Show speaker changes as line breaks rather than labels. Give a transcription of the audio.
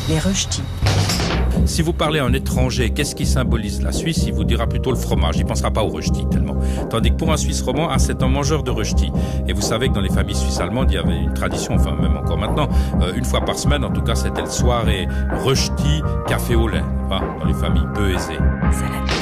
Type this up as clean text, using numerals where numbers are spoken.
les rösti.
Si vous parlez à un étranger, qu'est-ce qui symbolise la Suisse? Il vous dira plutôt le fromage. Il pensera pas au rösti tellement. Tandis que pour un Suisse romand, c'est un mangeur de rösti. Et vous savez que dans les familles suisses allemandes, il y avait une tradition, enfin même encore maintenant, une fois par semaine, en tout cas, c'était le soir et rösti, café au lait, dans les familles peu aisées.